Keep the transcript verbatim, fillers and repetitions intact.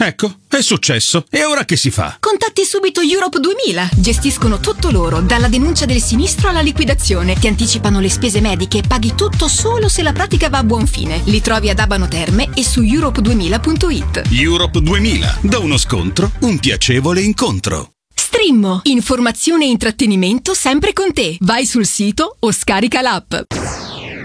Ecco, è successo. E ora che si fa? Contatti subito Europe duemila. Gestiscono tutto loro, dalla denuncia del sinistro alla liquidazione. Ti anticipano le spese mediche e paghi tutto solo se la pratica va a buon fine. Li trovi ad Abano Terme e su europe duemila punto it. Europe duemila. Da uno scontro, un piacevole incontro. Strimmo. Informazione e intrattenimento sempre con te. Vai sul sito o scarica l'app.